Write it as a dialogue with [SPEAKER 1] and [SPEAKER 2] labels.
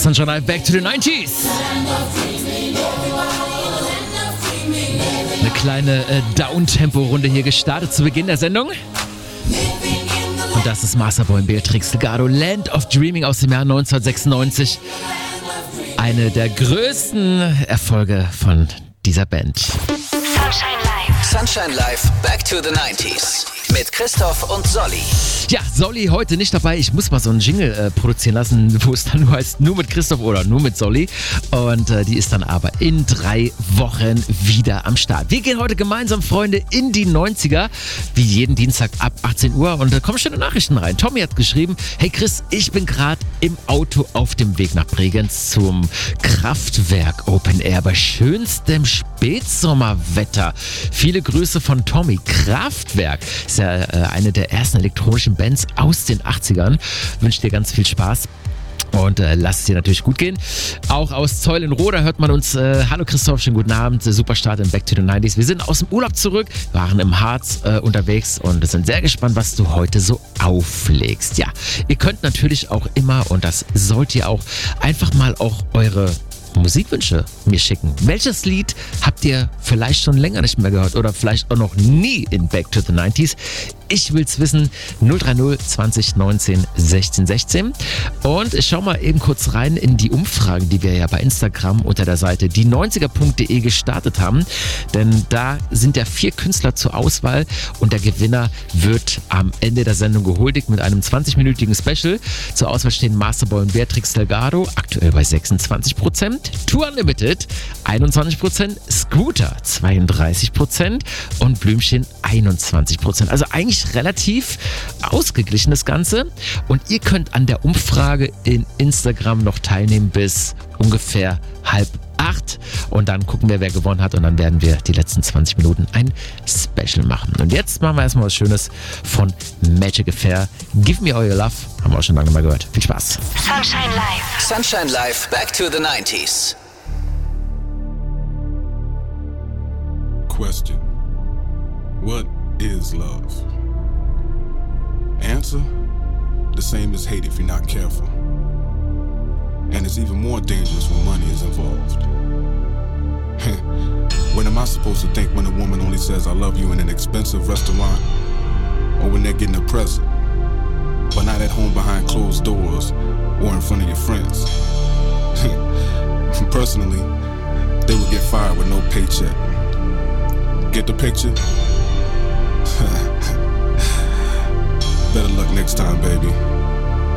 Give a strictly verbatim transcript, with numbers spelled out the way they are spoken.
[SPEAKER 1] Sunshine Live, back to the nineties. Eine kleine äh, Down-Tempo-Runde hier gestartet zu Beginn der Sendung. Und das ist Masterboy und Beatrix Delgado, Land of Dreaming aus dem Jahr neunzehnhundertsechsundneunzig. Eine der größten Erfolge von dieser Band.
[SPEAKER 2] Sunshine Live.
[SPEAKER 3] Sunshine Live, back to the nineties. Mit Christoph und Solly.
[SPEAKER 1] Ja, Solly heute nicht dabei. Ich muss mal so einen Jingle äh, produzieren lassen, wo es dann nur heißt, nur mit Christoph oder nur mit Solly. Und äh, die ist dann aber in drei Wochen wieder am Start. Wir gehen heute gemeinsam, Freunde, in die neunziger. Wie jeden Dienstag ab achtzehn Uhr. Und da äh, kommen schöne Nachrichten rein. Tommy hat geschrieben, hey Chris, ich bin gerade im Auto auf dem Weg nach Bregenz zum Kraftwerk Open Air bei schönstem Spätsommerwetter. Viele Grüße von Tommy. Kraftwerk ist ja äh, eine der ersten elektronischen Bands aus den achtzigern. Wünsche dir ganz viel Spaß. Und äh, lass es dir natürlich gut gehen. Auch aus Zeulenroda hört man uns. Äh, Hallo Christoph, schönen guten Abend. Äh, super Start in Back to the nineties. Wir sind aus dem Urlaub zurück, waren im Harz äh, unterwegs und sind sehr gespannt, was du heute so auflegst. Ja, ihr könnt natürlich auch immer, und das sollt ihr auch, einfach mal auch eure Musikwünsche mir schicken. Welches Lied habt ihr vielleicht schon länger nicht mehr gehört oder vielleicht auch noch nie in Back to the nineties? Ich will's wissen. null drei null zwanzig neunzehn sechzehn sechzehn. Und ich schau mal eben kurz rein in die Umfragen, die wir ja bei Instagram unter der Seite die neunziger punkt de gestartet haben. Denn da sind ja vier Künstler zur Auswahl und der Gewinner wird am Ende der Sendung gehuldigt mit einem zwanzigminütigen Special. Zur Auswahl stehen Masterboy und Beatrix Delgado, aktuell bei sechsundzwanzig Prozent. Tour Unlimited einundzwanzig Prozent, Scooter zweiunddreißig Prozent und Blümchen einundzwanzig Prozent. Also eigentlich relativ ausgeglichen das Ganze. Und ihr könnt an der Umfrage in Instagram noch teilnehmen bis ungefähr halb acht. Und dann gucken wir, wer gewonnen hat. Und dann werden wir die letzten zwanzig Minuten ein Special machen. Und jetzt machen wir erstmal was Schönes von Magic Affair. Give Me All Your Love. Haben wir auch schon lange mal gehört. Viel Spaß.
[SPEAKER 2] Sunshine Live.
[SPEAKER 3] Sunshine Live, back to the nineties.
[SPEAKER 4] Question. What is love? Answer. The same as hate if you're not careful. And it's even more dangerous when money is involved. What am I supposed to think when a woman only says I love you in an expensive restaurant? Or when they're getting a present, but not at home behind closed doors or in front of your friends? Personally, they would get fired with no paycheck. Get the picture? Better luck next time, baby.